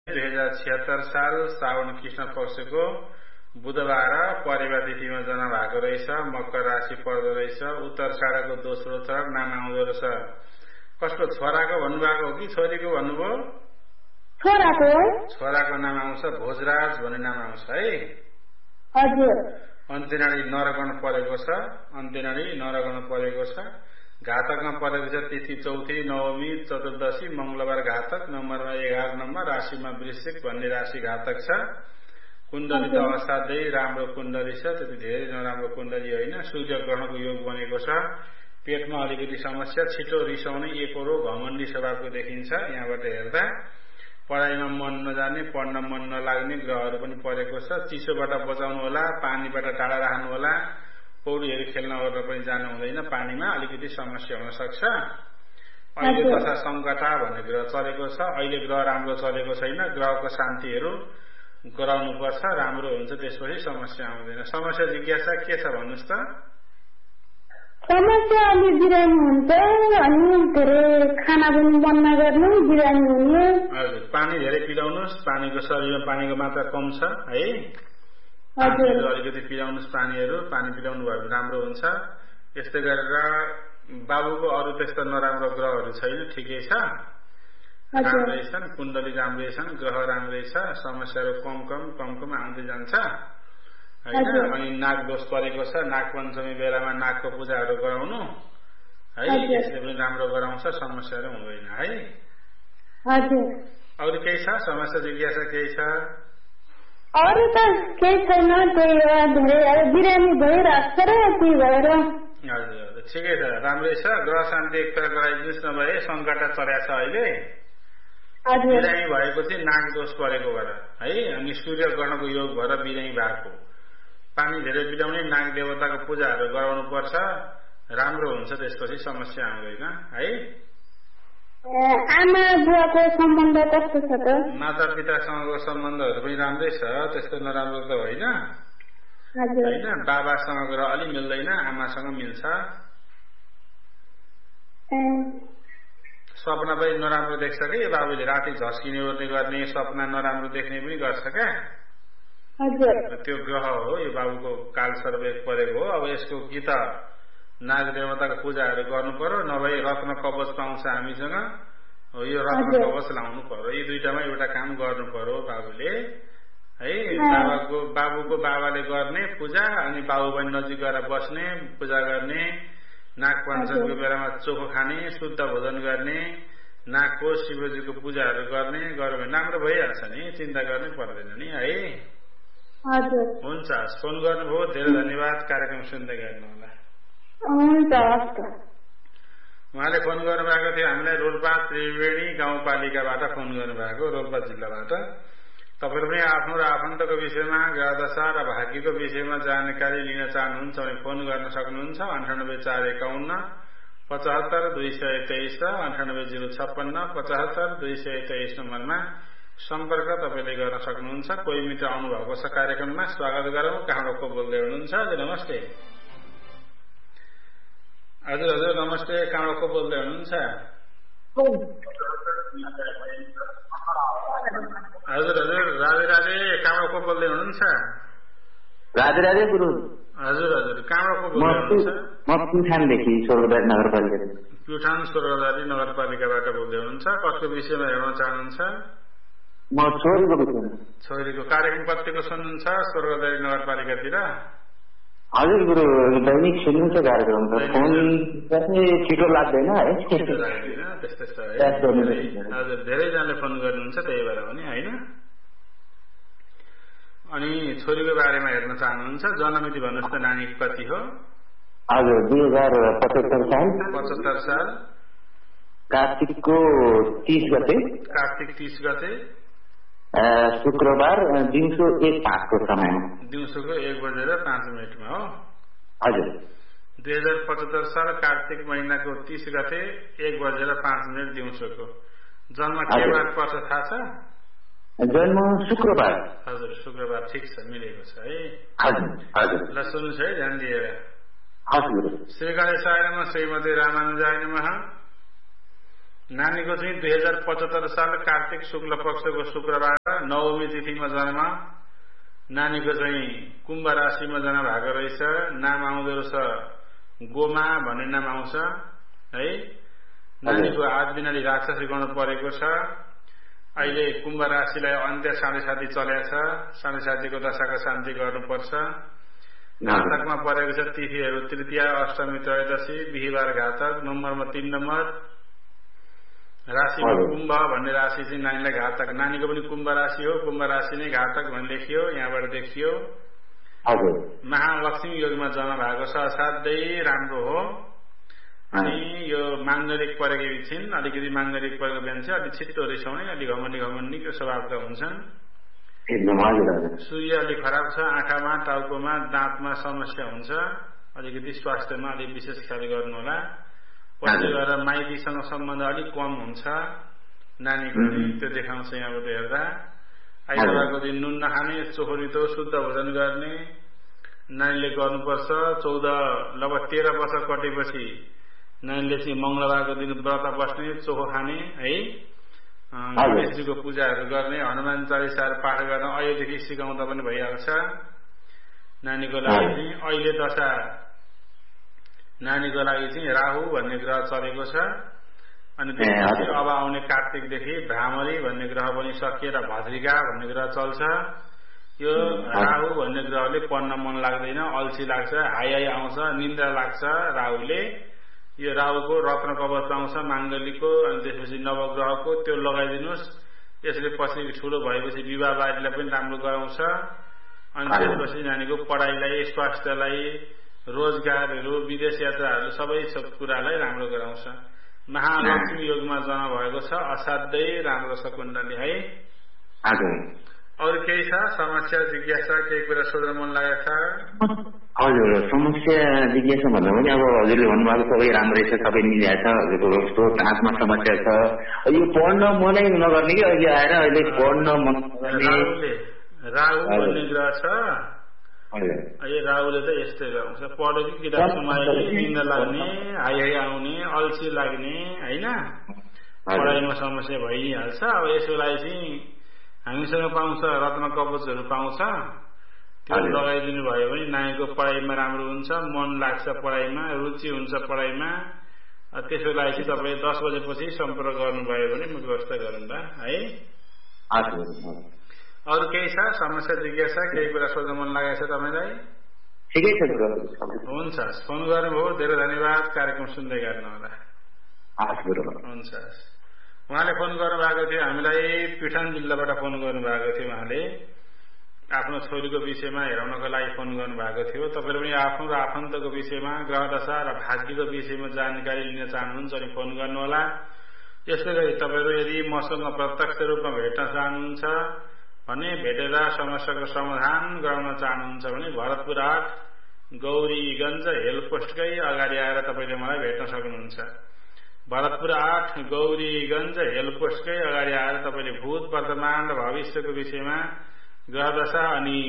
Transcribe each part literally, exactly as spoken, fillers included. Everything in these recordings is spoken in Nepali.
दुई हजार छिहत्तर साल श्रावण कृष्ण पक्षको बुधबार परिवा तिथिमा जन्म भएको रहेछ। मकर राशि पर्दो रहेछ। उत्तर छाडाको दोस्रो चरण नाम आउँदो रहेछ। कसको छोराको भन्नुभएको हो कि छोरीको भन्नुभयो? छोराको। छोराको नाम आउँछ भोजराज भन्ने नाम आउँछ है। हजुर। अन्त्यनाडी नरगण परेको छ। अन्त्यनाडी नरगण परेको छ। घातकमा परेको छ तिथि चौथी नवमी चतुर्दशी मंगलबार घातक। नम्बरमा एघार नम्बर। राशिमा वृश्चिक भन्ने राशि घातक छ। कुण्डली त असाध्यै राम्रो कुण्डली छ, त्यति धेरै नराम्रो कुण्डली होइन। सूर्य ग्रहणको योग बनेको छ। पेटमा अलिकति समस्या, छिटो रिसाउने, एकोरो घमण्डी स्वभावको देखिन्छ। यहाँबाट हेर्दा पढाइमा मन नजाने, पढ्न मन नलाग्ने ग्रहहरू पनि परेको छ। चिसोबाट बचाउनु होला, पानीबाट टाढा राख्नु होला। पौडीहरू खेल्न ओर्न पनि जानु हुँदैन, पानीमा अलिकति समस्या हुन सक्छ। अहिले तथा संकटा भन्ने ग्रह चलेको छ। अहिले ग्रह राम्रो चलेको छैन। ग्रहको शान्तिहरू गराउनु पर्छ, राम्रो हुन्छ, त्यसपछि समस्या आउँदैन। समस्या जिज्ञासा के छ भन्नुहोस् त? समस्या अलि बिरामी हुन्छ अनि धेरै खाना पनि बन्द नगर्नु, बिरामी हुने। हजुर, पानी धेरै पिलाउनुहोस्। पानीको शरीरमा पानीको मात्रा कम छ है। हजुर, अलिकति पिलाउनुहोस् पानीहरू। पानी पिलाउनु भयो भने राम्रो हुन्छ। यस्तै गरेर बाबुको अरू त्यस्तो नराम्रो ग्रहहरू छैन, ठिकै छ, राम्रै छन्, कुण्डली राम्रै छन्, ग्रह राम्रै छ। समस्याहरू कम कम कम कम आउँदै जान्छ होइन। अनि नाग दोष परेको छ। नाग पञ्चमी बेलामा नागको पूजाहरू गराउनु है, यसले पनि राम्रो गराउँछ, समस्याहरू हुँदैन है। अरू केही छ समस्या जिज्ञासा केही छ? अरू त केही छैन, त्यही धेरै बिरामी भइरहेको छ र त्यही भएर। हजुर हजुर, ठिकै छ, राम्रै छ। ग्रह शान्ति एक तरह गराइदिनुहोस्, नभए सङ्कटा चल्या छ अहिले। बिरामी भएको थियो नाग दोष परेको भएर है। अनि सूर्य ग्रहणको योग भएर बिरामी भएको। पानी धेरै पिलाउने, नाग देवताको पूजाहरू गराउनु पर्छ, राम्रो हुन्छ, त्यसपछि समस्या आउँदैन है। आमा बुवाको सम्बन्ध कस्तो छ त? माता पितासँगको सम्बन्धहरू पनि राम्रै छ, त्यस्तो नराम्रो त होइन होइन। बाबासँग ग्रह अलि मिल्दैन, आमासँग मिल्छ। सपना पनि नराम्रो देख्छ कि बाबुले, राति झस्किने ओर्ने गर्ने, सपना नराम्रो देख्ने पनि गर्छ क्या। त्यो ग्रह हो, यो बाबुको काल सर्व परेको हो। अब यसको कि त नाग देवताको पूजाहरू गर्नु पर्यो, नभए रत्न कवच पाउँछ हामीसँग, यो रत्न कवच लाउनु पर्यो। यी दुईटामा एउटा काम गर्नु पर्यो बाबुले है। बाबाको बाबुको बाबाले गर्ने पूजा, अनि बाबु पनि नजिक गएर बस्ने, पूजा गर्ने, नाग पञ्चमीको बेलामा चोखो खाने, शुद्ध भोजन गर्ने, नागको शिवजीको पूजाहरू गर्ने, गर्यो भने राम्रो भइहाल्छ नि, चिन्ता गर्नै पर्दैन नि है। हुन्छ, फोन गर्नुभयो, धेरै धन्यवाद। कार्यक्रम सुन्दै गर्नु होला। उहाँले फोन गर्नुभएको थियो हामीलाई रोल्पा त्रिवेणी गाउँपालिकाबाट फोन गर्नुभएको, रोल्पा जिल्लाबाट। तपाईँहरू पनि आफ्नो र आफन्तको विषयमा, ग्रहदशा र भाग्यको विषयमा जानकारी लिन चाहनुहुन्छ भने फोन गर्न सक्नुहुन्छ। अन्ठानब्बे चार एकाउन्न पचहत्तर दुई सय तेइस र अन्ठानब्बे जिरो छप्पन्न पचहत्तर दुई सय तेइस नम्बरमा सम्पर्क तपाईँले गर्न सक्नुहुन्छ। कोही मित्र आउनुभएको छ कार्यक्रममा, स्वागत गरौँ। कहाँबाट को बोल्दै हुनुहुन्छ? हजुर नमस्ते। हजुर हजुर नमस्ते, कहाँबाट को बोल्दै हुनुहुन्छ? हजुर हजुर, राधे राधे, कहाँबाट को बोल्दै हुनुहुन्छ? राधे राधे गुरु। हजुर हजुर, कहाँबाट को बोल्दै हुनुहुन्छ? म प्युठानदेखि, स्वर्गदारी नगरपालिका। प्युठान स्वर्गदारी नगरपालिकाबाट बोल्दै हुनुहुन्छ। कसको विषयमा हेर्न चाहनुहुन्छ? म छोरीको विषयमा। छोरीको कार्यक्रम कतिको सुन्नुहुन्छ स्वर्गदारी नगरपालिकातिर? हजुर गुरु, दैनिक सुन्नुहुन्छ कार्यक्रम त, फोन चाहिँ छिटो लाग्दैन है। छिटो लाग्दैन, त्यस्तै छ है। हजुर, धेरैजनाले फोन गर्नुहुन्छ, त्यही भएर पनि होइन। अनि छोरीको बारेमा हेर्न चाहनुहुन्छ? जन्ममिति भन्नुहोस् त, नानी कति हो? हजुर, दुई हजार पचहत्तर साल। पचहत्तर साल कार्तिकको तीस गते। कार्तिक तीस गते शुक्रबार दिउँसो एक पाँचको समयमा। दिउँसोको एक बजेर पाँच मिनटमा हो। हजुर, दुई हजार पचहत्तर साल कार्तिक महिनाको तीस गते एक बजेर पाँच मिनट दिउँसोको। जन्म के बार पर्छ थाहा छ? जन्म शुक्रबार। हजुर, शुक्रबार, ठिक छ, मिलेको छ है। हजुर हजुर। ल सुन्नुहोस् है ध्यान दिएर। हजुर। श्री गणेशाय नमः, श्रीमती रामानुजाय नमः। नानीको चाहिँ दुई हजार पचहत्तर साल कार्तिक शुक्ल पक्षको शुक्रबार नवमी तिथिमा जन्म, नानीको चाहिँ कुम्भ राशिमा जन्म भएको रहेछ, नाम आउँदो रहेछ गोमा भन्ने नाम आउँछ है। नानीको आठ दिनाले राक्षसी गर्नु परेको छ। अहिले कुम्भ राशिलाई अन्त्य साढे साथी चलेको छ, साढे साथीको दशाको शान्ति गर्नुपर्छ। घातकमा परेको छ तिथिहरू तृतीया, अष्टमी, त्रयोदशी, बिहिबार घातक। नम्बरमा तीन नम्बर राशिमा कुम्भ भन्ने राशि चाहिँ नानीलाई घातक। नानीको पनि कुम्भ राशि हो, कुम्भ राशि नै घातक भन्ने लेखियो, यहाँबाट देखियो। महालक्ष्मी योगमा जन्म भएको छ, असाध्यै राम्रो हो। अनि यो माङ्गलिक परेको छिन्, अलिकति माङ्गलिक परेको बेन चाहिँ अलिक छिट्टो रिसाउने, अलिक घमण्डी घमण्डीको स्वभावका हुन्छन्। सूर्य अलिक खराब छ, आँखामा, टाउकोमा, दाँतमा समस्या हुन्छ, अलिकति स्वास्थ्यमा अलिक विशेष ख्याल गर्नु होला। पछि गएर माइतीसँग सम्बन्ध अलिक कम हुन्छ नानीको, त्यो देखाउँछ यहाँबाट हेर्दा। आइतबारको दिन नुन नखाने, चोखरितो शुद्ध भोजन गर्ने नानीले गर्नुपर्छ। चौध लगभग तेह्र वर्ष कटेपछि नानीले चाहिँ मंगलबारको दिन व्रत बस्ने, चोखो खाने है, गणेशजीको पूजाहरू गर्ने, हनुमान चालिसाहरू पाठ गर्न अहिलेदेखि सिकाउँदा पनि भइहाल्छ नानीको लागि चाहिँ। अहिले दशा नानीको लागि चाहिँ राहु भन्ने ग्रह चलेको छ। अनि त्यसपछि अब आउने कार्तिकदेखि भ्रामरी भन्ने ग्रह पनि सकिएर भद्रिका भन्ने ग्रह चल्छ। यो राहु भन्ने ग्रहले पढ्न मन लाग्दैन, अल्छी लाग्छ, हाई हाई आउँछ, निन्द्रा लाग्छ राहुले। यो राहुको रत्न कवच आउँछ माङ्गलीको, अनि त्यसपछि नवग्रहको, त्यो लगाइदिनुहोस्। यसले पछि ठुलो भएपछि विवाह बारीलाई पनि राम्रो गराउँछ। अनि त्यसपछि नानीको पढाइलाई, स्वास्थ्यलाई, रोजगारहरू, विदेश यात्राहरू सबै सब कुरालाई राम्रो गराउँछ। महालक्ष्मी योगमा जन्म भएको छ, असाध्यै राम्रो छ कुण्डली है। अरू केही छ समस्या, जिज्ञासा, केही कुरा सोध्न मन लागेको छ? हजुर, समस्या जिज्ञासा भन्दा पनि अब हजुरले भन्नुभएको सबै राम्रै छ, सबै मिलाएको छ। हजुरको कस्तो आँखमा समस्या छ, यो पढ्न मनै नगर्ने कि अहिले आएर अहिले पढ्न मन नगर्ने। राहु भन्ने ग्रह छ, यो राहुले त यस्तै गराउँछ। पढ्यो कि किताब सुमाइने, निन्दा लाग्ने, हाई हाई आउने, अल्छी लाग्ने होइन, पढाइमा समस्या भइहाल्छ। अब यसको लागि चाहिँ हामीसँग पाउँछ रत्न कवचहरू पाउँछ, त्यो लगाइदिनु भयो भने नानीको पढाइमा राम्रो हुन्छ, मन लाग्छ पढाइमा, रुचि हुन्छ पढाइमा। त्यसको लागि चाहिँ तपाईँ दस बजेपछि सम्पर्क गर्नुभयो भने म व्यवस्था गरौँला है। अरू केही छ समस्या, जिज्ञासा, केही कुरा सोध्न मन लागेको छ तपाईँलाई? ठिकै छ, हुन्छ। फोन गर्नुभयो, धेरै धन्यवाद। कार्यक्रम सुन्दै गर्नु होला। हुन्छ। उहाँले फोन गर्नुभएको थियो हामीलाई, प्युठान जिल्लाबाट फोन गर्नुभएको थियो। उहाँले आफ्नो छोरीको विषयमा हेराउनको लागि फोन गर्नुभएको थियो। तपाईँले पनि आफ्नो र आफन्तको विषयमा, ग्रह दशा र भाग्यको विषयमा जानकारी लिन चाहनुहुन्छ भने फोन गर्नुहोला। यस्तै गरी तपाईँहरू यदि मसँग प्रत्यक्ष रूपमा भेट्न चाहनुहुन्छ भने, भेटेर समस्याको समाधान गराउन चाहनुहुन्छ भने भरतपुर आठ गौरीगञ्ज हेलपोस्टकै अगाडि आएर तपाईँले मलाई भेट्न सक्नुहुन्छ। भरतपुर आठ गौरीगञ्ज हेलपोस्टकै अगाडि आएर तपाईँले भूत, वर्तमान र भविष्यको विषयमा, ग्रहदशा अनि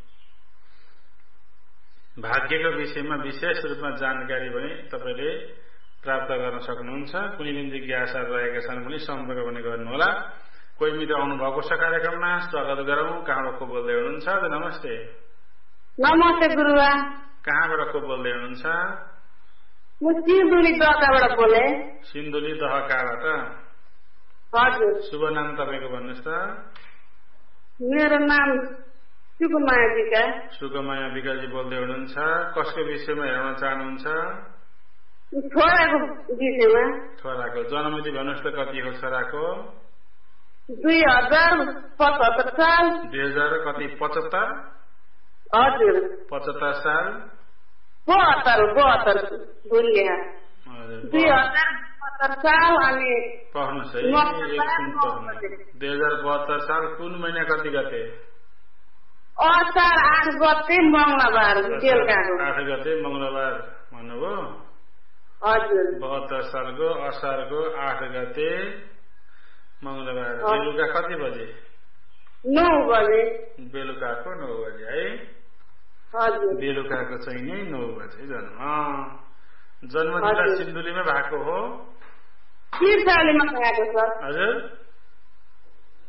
भाग्यको विषयमा विशेष रूपमा जानकारी पनि तपाईँले प्राप्त गर्न सक्नुहुन्छ। कुनै पनि जिज्ञासा रहेका छन् भने सम्पर्क पनि गर्नुहोला। कोही मित्र आउनुभएको छ कार्यक्रममा, स्वागत गरौँ। कहाँबाट को बोल्दै हुनुहुन्छ? नमस्ते। नमस्ते गुरुवा। कहाँबाट को बोल्दै हुनुहुन्छ? म सिन्धुली दहकाबाट बोले। सिन्धुली दहकाबाट? हजुर। शुभ नाम तपाईँको भन्नुहोस् त? मेरो नाम सुकुमाया विका। सुकुमाया विकाजी बोल्दै हुनुहुन्छ। कसको विषयमा हेर्न चाहनुहुन्छ? छोराको विषयमा। छोराको जन्ममिति भन्नुहोस् त, कति हो छोराको? दुई हजार पचहत्तर साल। दुई हजार कति? पचहत्तर? हजुर। पचहत्तर साल? बहत्तर बहत्तर बोलिए। दुई हजार बहत्तर साल। अनि पढ्नुहोस् है, एकछिन पढ्नु। दुई हजार बहत्तर साल कुन महिना कति गते? असार आठ गते मङ्गलबार बेलुकाको। आठ गते मङ्गलबार भन्नुभयो? हजुर। बहत्तर सालको असारको आठ गते मङ्गलबार बेलुका कति बजे? नौ बजे। बेलुकाको नौ बजे है? हजुर। बेलुकाको चाहिँ नै नौ बजे जन्म। जन्म जिल्ला सिन्धुलीमा भएको हो? तीर्थालीमा भएको छ। हजुर?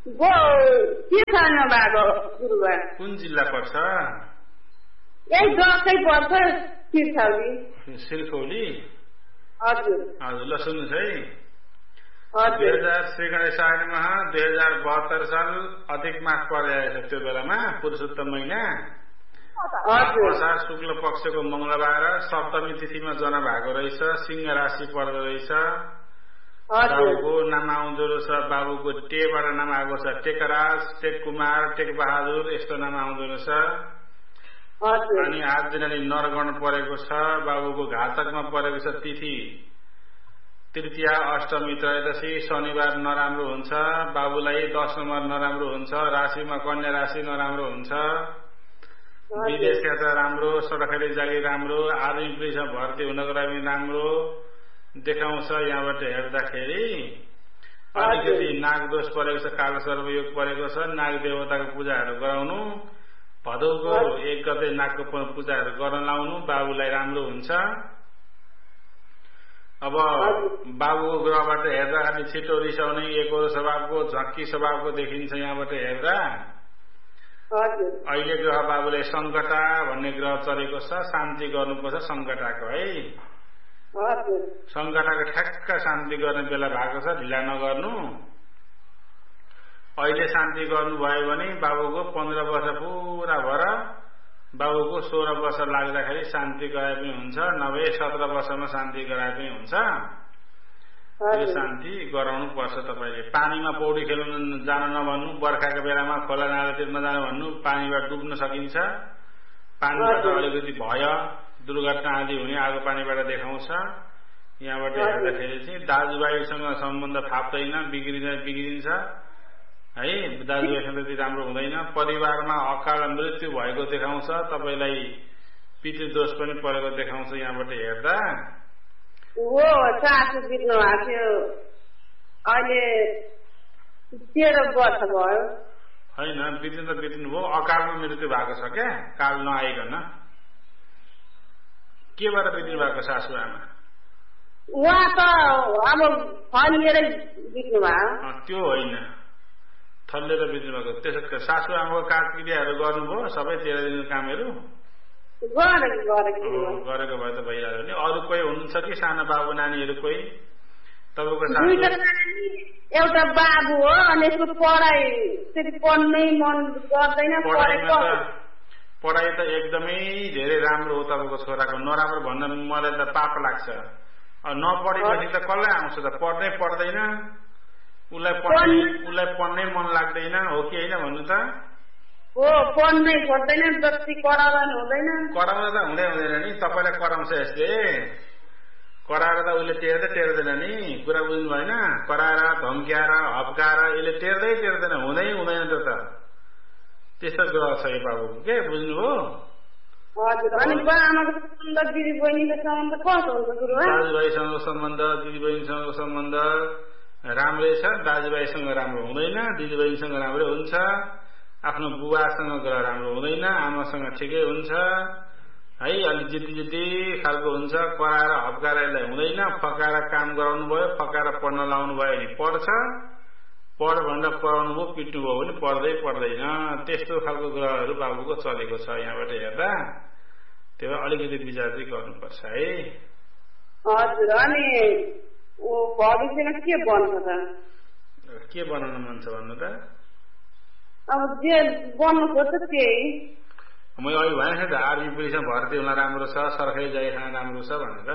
के छैन भएको गुरुबा कुन जिल्ला पर्छ यही दसै पर्छ सिरखौली सिरखौली हजुर हजुर ल सुन्नुहोस् है हजुर दुई हजार श्री गणेश आयनमा दुई हजार बहत्तर साल अधिक मास परिरहेको छ त्यो बेलामा पुरुषोत्तम महिना असार शुक्ल पक्षको मंगलबार सप्तमी तिथिमा जन्म भएको रहेछ सिंह राशि पर्दो रहेछ बाबुको नाम आउँदो रहेछ बाबुको टेबाट नाम आएको छ टेकराज टेक कुमार टेक बहादुर यस्तो नाम आउँदो रहेछ अनि आज दिन नरगण परेको छ बाबुको घातकमा परेको छ तिथि तृतीया अष्टमी त्रयोदशी शनिबार नराम्रो हुन्छ बाबुलाई दस नम्बर नराम्रो हुन्छ राशिमा कन्या राशि नराम्रो हुन्छ विदेश यात्रा राम्रो सरकारी जागिर राम्रो आर्मी पुलिसमा भर्ती हुनको लागि राम्रो देखाउँछ यहाँबाट हेर्दाखेरि अलिकति नाग दोष परेको छ काल सर्वयोग परेको छ नाग देवताको पूजाहरू गराउनु भदौको एक गते नागको पूजाहरू गर्न लाउनु बाबुलाई राम्रो हुन्छ अब बाबुको ग्रहबाट हेर्दा अलि छिटो रिसाउने एकरो स्वभावको झक्की स्वभावको देखिन्छ यहाँबाट हेर्दा अहिले ग्रह बाबुलाई सङ्कटा भन्ने ग्रह चलेको छ शान्ति गर्नुपर्छ सङ्कटाको है सङ्कटाको ठ्याक्क शान्ति गर्ने बेला भएको छ ढिला नगर्नु अहिले शान्ति गर्नुभयो भने बाबुको पन्ध्र वर्ष पूरा भएर बाबुको सोह्र वर्ष लाग्दाखेरि शान्ति गराए पनि हुन्छ नभए सत्र वर्षमा शान्ति गराए पनि हुन्छ यो शान्ति गराउनु पर्छ तपाईँले पानीमा पौडी खेल्न जान नभन्नु बर्खाको बेलामा खोला नालातिर नजानु भन्नु पानीबाट डुब्न सकिन्छ पानीबाट अलिकति भय दुर्घटना आदि हुने आगो पानीबाट देखाउँछ यहाँबाट हेर्दाखेरि चाहिँ दाजुभाइसँग सम्बन्ध फाप्दैन बिग्रिँदा बिग्रिन्छ है दाजुभाइसँग त्यति राम्रो हुँदैन परिवारमा अकाल मृत्यु भएको देखाउँछ तपाईँलाई पितृदोष पनि परेको देखाउँछ यहाँबाट हेर्दा हो सासु बित्नु भएको थियो अहिले तेह्र वर्ष भयो होइन बित्नु त बित्नु भयो अकालमा मृत्यु भएको छ क्या काल नआइकन केबाट बित्नु भएको सासु आमा उहाँ त अब फलिएर बित्नु भयो त्यो होइन थल्लेर बित्नु भएको त्यसो सासु आमाको कागक्रियाहरू गर्नुभयो सबै तेह्र दिनको कामहरू गरेको भए त भइहाल्यो नि अरू कोही हुनुहुन्छ कि सानो बाबु नानीहरू कोही तपाईँको एउटा बाबु हो अनि यसको पढाइ पढ्नै मन गर्दैन पढाइ त एकदमै धेरै राम्रो हो तपाईँको छोराको नराम्रो भन्न मलाई त पाप लाग्छ नपढेपछि त कसलाई आउँछ त पढ्नै पढ्दैन उसलाई पढ्नै उसलाई पढ्नै मन लाग्दैन हो कि होइन भन्नु त हो पढ्नै पर्दैन जति कराउन हुँदैन कराउन त हुँदै हुँदैन नि तपाईँलाई कराउँछ यसले कराएर त उसले टेर्दै टेर्दैन नि कुरा बुझ्नु भएन कराएर धम्क्याएर हप्काएर यसले टेर्दै टेर्दैन हुँदै हुँदैन त्यो त त्यस्तो ग्रह छ यो बाबुको के बुझ्नुभयो दाजुभाइसँगको सम्बन्ध दिदीबहिनीसँगको सम्बन्ध राम्रै छ दाजुभाइसँग राम्रो हुँदैन दिदीबहिनीसँग राम्रै हुन्छ आफ्नो बुवासँग ग्रह राम्रो हुँदैन आमासँग ठिकै हुन्छ है अलिक जिद्दी जिद्दी खालको हुन्छ कराएर हप्काएर यसलाई हुँदैन फकाएर काम गराउनु भयो फकाएर पढ्न लाउनु भयो भने पढ्छ पढ भनेर पढाउनु भयो पिट्नु भयो भने पढ्दै पढ्दैन त्यस्तो खालको ग्रहहरू बाबुको चलेको छ यहाँबाट हेर्दा त्यो अलिकति विचार चाहिँ गर्नुपर्छ है हजुर अनि भविष्यमा के बन्छ त के बनाउन मन छ भन्नु त अब जे बन्नु खोज्छ त्यही मैले अहिले भनेको थिएँ त आर्मी पुलिसमा भर्ती हुन राम्रो छ सरकारी जागिर खान राम्रो छ भनेर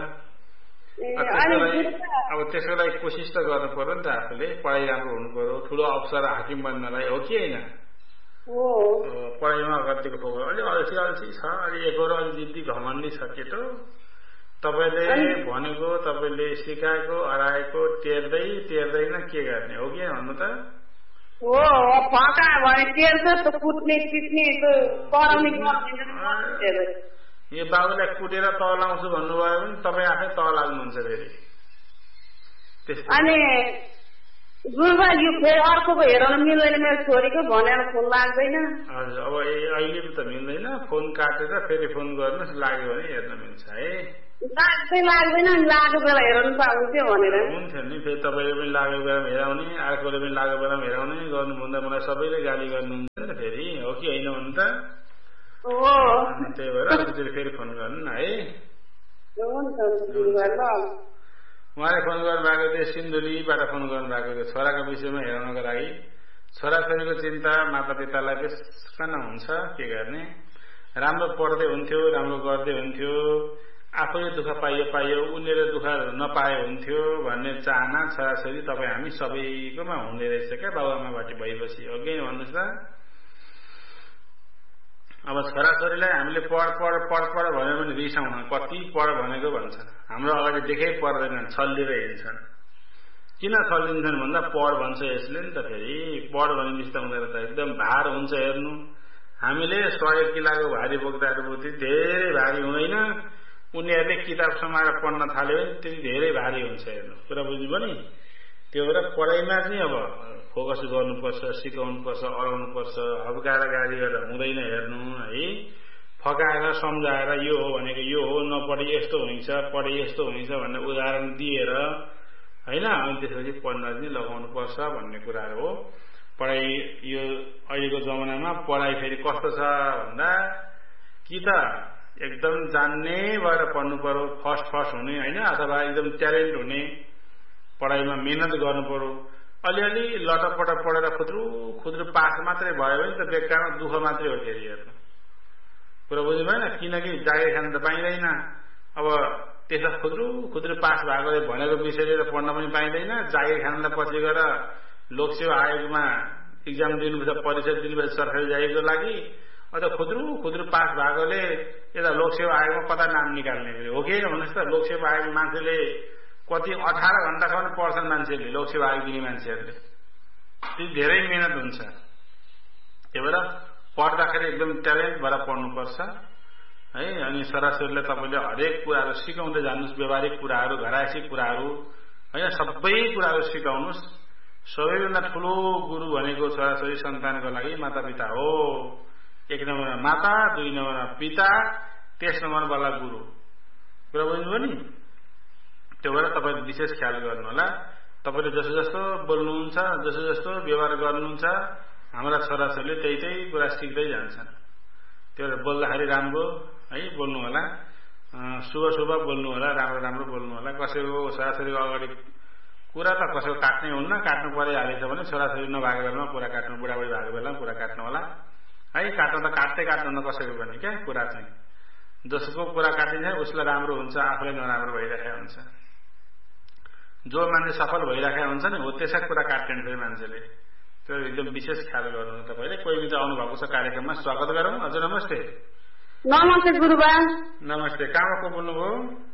अब त्यसको लागि कोसिस त गर्नु पर्यो नि त आफूले पढाइ राम्रो हुनु पर्यो ठुलो अफसर हाकिम बन्नलाई हो कि होइन पढाइमा अगतिको फोकस अलिक अल्छी अल्छी छ अलि एकरो अलि जिद्दी घमण्डी छ केटो तपाईँले भनेको तपाईँले सिकाएको हराएको टेर्दै टेर्दैन के गर्ने हो कि भन्नु त हो फका भने टेर्छ त कुट्ने पिट्ने कराउने यो बाबुलाई कुटेर तल लाउँछु भन्नुभयो भने तपाईँ आफै तल लाग्नुहुन्छ फेरि अनि गुरुबा यो फेरि अर्कोको हेराउन मिल्दैन मेरो छोरीको भनेर फोन लाग्दैन हजुर अब अहिले त मिल्दैन फोन काटेर फेरि फोन गर्नुहोस् लाग्यो भने हेर्न मिल्छ है लाग्दै लाग्दैन लागेको बेला हेराउनु पाउँथ्यो भनेर हुन्थ्यो नि फेरि तपाईँले पनि लागेको बेलामा हेराउने अर्कोले पनि लागेको बेलामा हेराउने गर्नुभन्दा मलाई सबैले गाली गर्नुहुन्छ नि फेरि हो कि होइन भन्नु त हो त्यही भएर अलिकति फेरि फोन गर्नु न है उहाँले फोन गर्नुभएको थियो सिन्धुलीबाट फोन गर्नुभएको थियो छोराको विषयमा हेराउनको लागि छोराछोरीको चिन्ता माता पितालाई बेसकन हुन्छ के गर्ने राम्रो पढ्दै हुन्थ्यो राम्रो गर्दै हुन्थ्यो आफैले दुःख पाइयो पाइयो उनीहरूले दुःख नपाए हुन्थ्यो भन्ने चाहना छोराछोरी तपाईँ हामी सबैकोमा हुँदै रहेछ क्या बाबुआमाबाट भएपछि हो कि भन्नुहोस् त अब छोराछोरीलाई हामीले पढ पढ पढ पढ भन्यो भने रिसाउन कति पढ भनेको भन्छन् हाम्रो अगाडि देखाइ पर्दैनन् छल्लिएर हिँड्छन् किन छल्लिन्छन् भन्दा पढ भन्छ यसले नि त फेरि पढ भने बिस्ता हुँदैन त एकदम भार हुन्छ हेर्नु हामीले सय किलोको भारी बोक्दाहरू धेरै भारी हुँदैन उनीहरूले किताब समाएर पढ्न थाल्यो भने त्यति धेरै भारी हुन्छ हेर्नु कुरा बुझ्नुभयो नि त्यो भएर पढाइमा चाहिँ अब फोकस गर्नुपर्छ सिकाउनुपर्छ अराउनुपर्छ हप्काएर गाली गरेर हुँदैन हेर्नु है फकाएर सम्झाएर यो हो भनेको यो हो नपढे यस्तो हुन्छ पढे यस्तो हुन्छ भन्ने उदाहरण दिएर होइन अनि त्यसपछि पढ्न चाहिँ लगाउनुपर्छ भन्ने कुराहरू हो पढाइ यो अहिलेको जमानामा पढाइ फेरि कस्तो छ भन्दा कि त एकदम जान्ने भएर पढ्नु पर्यो फर्स्ट फर्स्ट हुने होइन अथवा एकदम ट्यालेन्ट हुने पढाइमा मेहनत गर्नु पर्यो अलिअलि लटपट पढेर खुद्रु खुद्रु पास मात्रै भयो भने त बेकारमा दुःख मात्रै हो फेरि हेर्नु कुरा बुझ्नु भएन किनकि जागिर खान त पाइँदैन अब त्यसमा खुद्रु खुद्रु पास भएकोले भनेको विषयले त पढ्न पनि पाइँदैन जागिर खानलाई पछि गएर लोकसेवा आयोगमा इक्जाम दिनुपर्छ परीक्षा दिनुपर्छ सरकारी जागिरको लागि अझ खुद्रु खुद्रु पास भएकोले यता लोकसेवा आयोगमा कता नाम निकाल्ने हो कि भन्नुहोस् त लोकसेवा आयोग मान्छेले कति अठार घण्टासम्म पढ्छन् मान्छेले लोकसेवा आयोग दिने मान्छेहरूले त्यो धेरै मेहनत हुन्छ त्यही भएर पढ्दाखेरि एकदम ट्यालेन्ट भएर पढ्नुपर्छ है अनि छोराछोरीलाई तपाईँले हरेक कुराहरू सिकाउँदै जानुहोस् व्यावहारिक कुराहरू घरायसी कुराहरू होइन सबै कुराहरू सिकाउनुहोस् सबैभन्दा ठुलो गुरु भनेको छोराछोरी सन्तानको लागि माता पिता हो एक नम्बरमा माता दुई नम्बरमा पिता तेस नम्बरवाला गुरु कुरा बुझ्नुभयो नि त्यो भएर तपाईँले विशेष ख्याल गर्नु होला तपाईँले जस्तो जस्तो बोल्नुहुन्छ जस्तो जस्तो व्यवहार गर्नुहुन्छ हाम्रा छोराछोरीले त्यही त्यही कुरा सिक्दै जान्छन् त्यो भएर बोल्दाखेरि राम्रो है बोल्नु होला शुभ शुभ बोल्नु होला राम्रो राम्रो बोल्नु होला कसैको छोराछोरीको अगाडि कुरा त कसैको काट्नै हुन्न काट्नु परिहालेछ भने छोराछोरी नभएको बेलामा कुरा काट्नु बुढाबुढी भएको बेलामा कुरा काट्नु होला है काट्नु त काट्दै काट्नु न कसैको पनि क्या कुरा चाहिँ जसको कुरा काटिन्छ उसलाई राम्रो हुन्छ आफूलाई नराम्रो भइरहेको हुन्छ जो मान्छे सफल भइरहेको हुन्छ नि हो त्यसै कुरा काट्दैन फेरि मान्छेले त्यो एकदम विशेष ख्याल गर्नु तपाईँले कोही मित्र आउनुभएको छ कार्यक्रममा स्वागत गरौँ हजुर नमस्ते नमस्ते गुरुबा नमस्ते कहाँबाट को बोल्नुभयो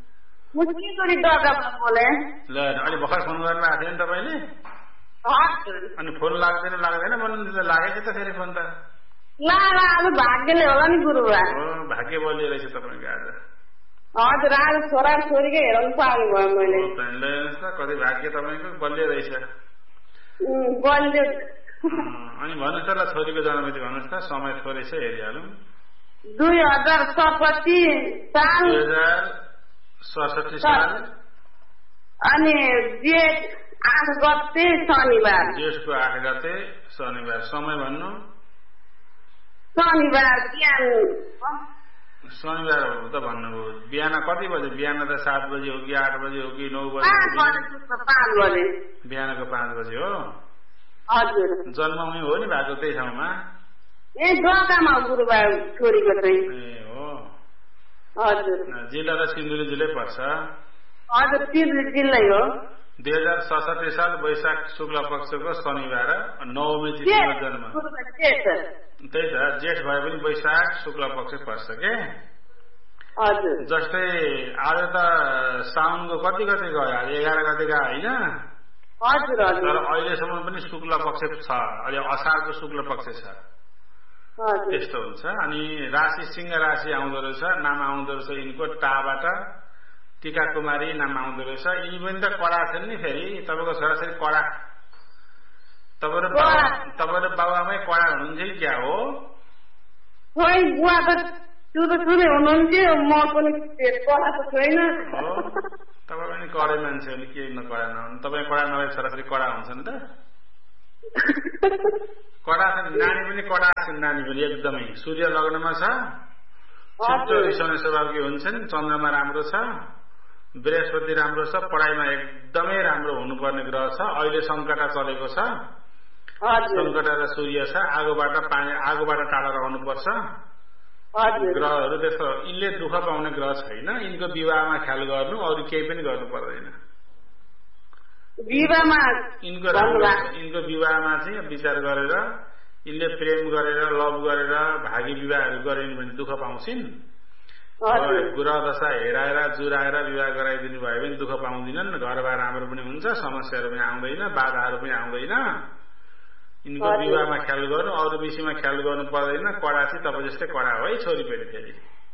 ल अलि भर्खर फोन गर्नु आएको थियो नि तपाईँले अनि फोन लाग्दैन लाग्दैन भन्नु लागेको त फेरि फोन त भाग्यले होला नि गुरुबा भाग्य बलियो रहेछ तपाईँको आज हजुर आज छोरा छोरीकै हेराउनु पाउनु भयो मैले कति भाग्य तपाईँको बलियो रहेछ बलियो अनि भन्नुहोस् त ल छोरीको जन्ममिति भन्नुहोस् त समय थोरै छ हेरिहालौँ दुई हजार सडसठी साल दुई हजार सडसठी साल अनि जेठ आठ गते शनिबार जेठको आठ गते शनिबार समय भन्नु शनिबार बिहान शनिबार हो त भन्नुभयो बिहान कति बजे बिहान त सात बजे हो कि आठ बजे हो कि नौ बजे पाँच बजे बिहानको पाँच बजे हो हजुर जन्म उही हो नि भएको त्यही ठाउँमा ए जग्गामा गुरुबा छोरीको चाहिँ ए हो हजुर जिल्ला त सिन्धुली जिल्लै पर्छ हजुर सिन्धुली जिल्लै हो दुई हजार सडसठी साल वैशाख शुक्ल पक्षको शनिबार नवमी तिथिमा जन्म त्यही त जेठ भए पनि वैशाख शुक्ल पक्ष पर्छ के हजुर जस्तै आज त साउनको कति गते गयो एघार गते गयो होइन हजुर हजुर तर अहिलेसम्म पनि शुक्ल पक्ष छ अहिले असारको शुक्ल पक्ष छ त्यस्तो हुन्छ अनि राशि सिंह राशि आउँदो रहेछ नाम आउँदो रहेछ यिनको टाबाट टीका कुमारी नाम आउँदो रहेछ यिनी पनि त कडा छन् नि फेरि तपाईँको छोराछोरी कडा तपाईँहरू तपाईँहरू बाबुआमै कडा हुनुहुन्छ कि क्या हो बुवा त सुरु सुरु हुनुहुन्थ्यो म पनि पढाएको छैन तपाईँ पनि कडै मान्छे हो नि के नकडा नहुनु तपाईँ कडा नभए छोराछोरी कडा हुन्छ नि त कडा छ नानी पनि कडा छ नानी पनि एकदमै सूर्य लग्नमा छ छिटो रिसाउने स्वभावकी हुन्छन् चन्द्रमा राम्रो छ बृहस्पति राम्रो छ पढाइमा एकदमै राम्रो हुनुपर्ने ग्रह छ अहिले सङ्कटा चलेको छ सङ्कटा र सूर्य छ आगोबाट पानी आगोबाट टाढा रहनुपर्छ ग्रहहरू त्यस्तो यिनले दुःख पाउने ग्रह छैन यिनको विवाहमा ख्याल गर्नु अरू केही पनि गर्नु पर्दैन विवाहमा यिनको राम्रो यिनको विवाहमा चाहिँ विचार गरेर यिनले प्रेम गरेर लभ गरेर भागी विवाहहरू गरिन् भने दुःख पाउँछिन् ग्रह दशा हेराएर जुराएर विवाह गराइदिनु भयो भने दुःख पाउँदिनन् घरबार राम्रो पनि हुन्छ समस्याहरू पनि आउँदैन बाधाहरू पनि आउँदैन यिनको विवाहमा ख्याल गर्नु अरू विषयमा ख्याल गर्नु पर्दैन कडा चाहिँ तपाईँ जस्तै कडा हो है छोरी फेरि फेरि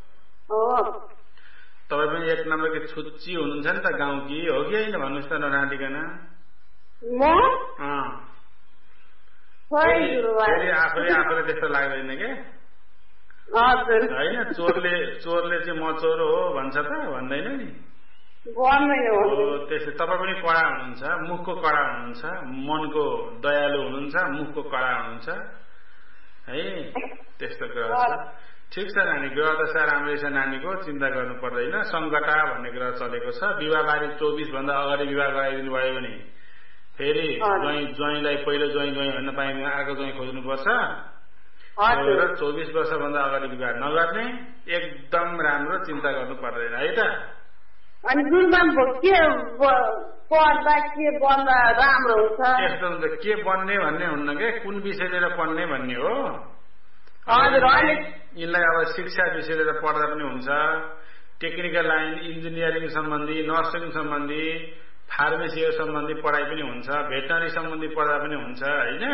तपाईँ पनि एक नम्बरकी छुच्ची हुनुहुन्छ नि त गाउँकी हो कि होइन भन्नुहोस् त नराटिकन फेरि आफूले आफूले त्यस्तो लाग्दैन के होइन चोरले चोरले चाहिँ म चोर हो भन्छ त भन्दैन नि त्यसै तपाईँ पनि कडा हुनुहुन्छ मुखको कडा हुनुहुन्छ मनको दयालु हुनुहुन्छ मुखको कडा हुनुहुन्छ है त्यस्तो ग्रह छ ठिक छ नानी ग्रह दशा राम्रै छ नानीको चिन्ता गर्नु पर्दैन सङ्कटा भन्ने ग्रह चलेको छ विवाह बारी चौबिस भन्दा अगाडि विवाह गराइदिनु भयो भने फेरि ज्वाइँ ज्वाइँलाई पहिलो ज्वाइँ ज्वाइँ भन्न पाइँदैन अर्को ज्वाइँ खोज्नुपर्छ र चौबिस वर्षभन्दा अगाडि विवाह नगर्ने एकदम राम्रो चिन्ता गर्नु पर्दैन है त अनि गुरुमा के पढ्दा के बन्दा राम्रो हुन्छ यस्तो हुन्छ के बन्ने भन्ने हुन्न के कुन विषय लिएर पढ्ने भन्ने हो यिनलाई अब शिक्षा विषय लिएर पढ्दा पनि हुन्छ टेक्निकल लाइन इन्जिनियरिङ सम्बन्धी नर्सिङ सम्बन्धी फार्मेसी सम्बन्धी पढाइ पनि हुन्छ भेटनरी सम्बन्धी पढ्दा पनि हुन्छ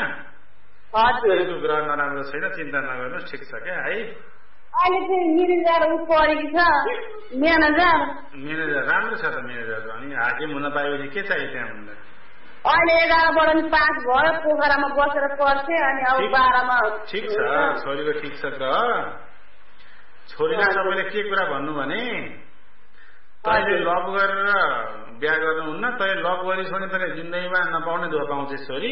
होइन ग्रह नराम्रो छैन चिन्ता नगर्नुहोस् ठिक छ क्या है अहिले चाहिँ म्यानेजर पढेकी छ म्यानेजर म्यानेजर राम्रो छ त म्यानेजर अनि हाकिम हुन पाएपछि के चाहियो त्यहाँ भन्दा अहिले एघारबाट पनि पास भयो पोखरामा बसेर पढ्थे अनि अब बाह्रमा ठिक छ छोरीको ठिक छ त छोरीलाई तपाईँले के कुरा भन्नु भने तैँले लभ गरेर बिहा गर्नुहुन्न तैँले लभ गरिस् भने तैँले जिन्दगीमा नपाउने दुःख पाउँछ छोरी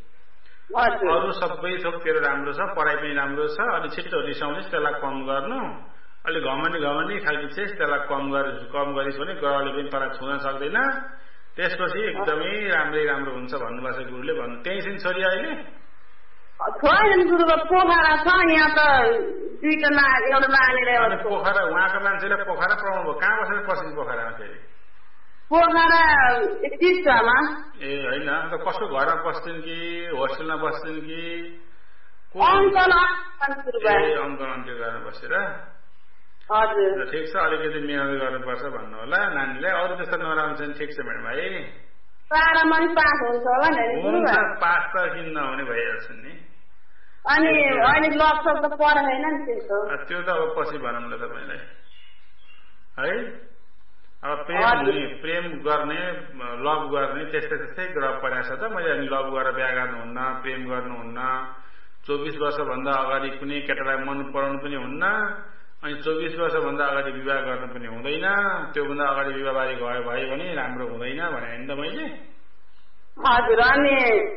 अरू सबै थोक तेरो राम्रो छ पढाइ पनि राम्रो छ अलि छिटो रिसाउँछस् त्यसलाई कम गर्नु अलिक घमण्डी घमण्डी खालको चाहिँ त्यसलाई कम गरि कम गरिस् भने ग्रहले पनि तँलाई छुन सक्दैन त्यसपछि एकदमै राम्रै राम्रो हुन्छ भन्नुभएको छ गुरुले भन्नु त्यही छिन् छोरी अहिले छैन गुरुको पोखरा छ यहाँ त दुईटा ना एउटा नानीले पोखरा उहाँको मान्छेले पोखरा पढाउनु भयो कहाँ बसेर पसिन् पोखरामा फेरि पोखरा टिस्टामा ए होइन अन्त कस्तो घरमा बस्छन् कि होस्टेलमा बस्छन् कि अङ्कल ए अङ्कल आन्टी घरमा बसेर हजुर ठिक छ अलिकति मिहिनेत गर्नुपर्छ भन्नु होला नानीलाई अरू त्यस्तो नराम्रो छैन ठिक छ म्याडम है बाह्रमा पनि पास हुन्छ होला नि पास त किन नहुने भइहाल्छ नि अनि अहिले लक्ष्य त पढाएन नि त्यस्तो त्यो त अब पछि भनौँ ल तपाईँलाई है अब प्रेम हुने प्रेम गर्ने लभ गर्ने त्यस्तै त्यस्तै ग्रह परेको छ त मैले अनि लभ गरेर बिहा गर्नुहुन्न प्रेम गर्नुहुन्न चौबिस वर्षभन्दा अगाडि कुनै केटालाई मन पराउनु पनि हुन्न अनि चौबिस वर्षभन्दा अगाडि विवाह गर्नु पनि हुँदैन त्योभन्दा अगाडि विवाह बारी गयो भयो भने राम्रो हुँदैन भने नि त मैले हजुर अनि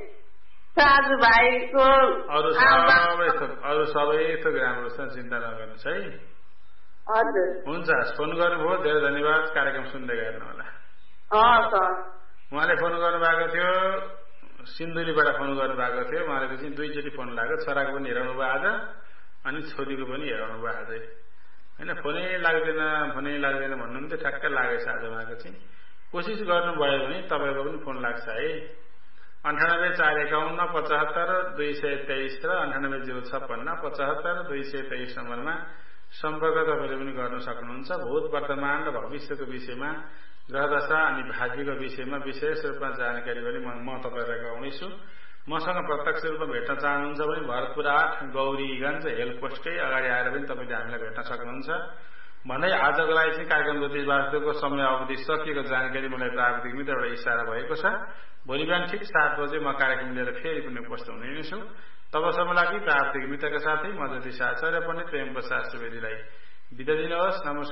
साथीभाइको अरू सबै अरू सबै थोक राम्रो छ चिन्ता नगर्नुहोस् है हजुर हुन्छ फोन गर्नुभयो धेरै धन्यवाद कार्यक्रम सुन्दै गर्नु होला उहाँले फोन गर्नुभएको थियो सिन्धुलीबाट फोन गर्नुभएको थियो उहाँले चाहिँ दुईचोटि फोन लाग्यो छोराको पनि हेराउनु भयो आज अनि छोरीको पनि हेराउनु भयो आजै होइन फोनै लाग्दैन फोनै लाग्दैन भन्नुहुन्थ्यो ठ्याक्कै लागेछ आज उहाँको चाहिँ कोसिस गर्नुभयो भने तपाईँको पनि फोन लाग्छ है अन्ठानब्बे चार एकाउन्न पचहत्तर दुई सय तेइस र अन्ठानब्बे जिरो छप्पन्न पचहत्तर दुई सय तेइस नम्बरमा सम्पर्क तपाईँले पनि गर्न सक्नुहुन्छ भूत वर्तमान र भविष्यको विषयमा ग्रहदशा अनि भाग्यको विषयमा विशेष रूपमा जानकारी पनि म तपाईँलाई गराउनेछु मसँग प्रत्यक्ष रूपमा भेट्न चाहनुहुन्छ भने भरतपुर आठ गौरीगञ्ज हेलपोस्टकै अगाडि आएर पनि तपाईँले हामीलाई भेट्न सक्नुहुन्छ भन्दै आजको लागि चाहिँ कार्यक्रम ज्योतिष वास्तुको समय अवधि सकिएको जानकारी मलाई प्राविधिक मित्रबाट इसारा भएको छ भोलि बिहान ठिक सात बजे म कार्यक्रम लिएर फेरि पनि उपस्थित हुने छु तबसम्म लागि प्राविधिक मित्रका साथै म ज्योतिष आचार्य पनि प्रेम प्रसाद सुवेदीलाई बिदा दिनुहोस्। नमस्कार।